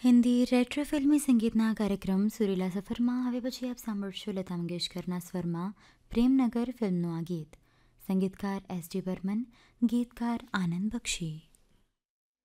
Hindi retro ફિલ્મી સંગીતના કાર્યક્રમ સુરીલા સફરમાં હવે પછી આપ સાંભળશો લતા મંગેશકરના સ્વરમાં પ્રેમનગર ફિલ્મનું આ ગીત. સંગીતકાર S.D. બર્મન, ગીતકાર આનંદ બક્ષી.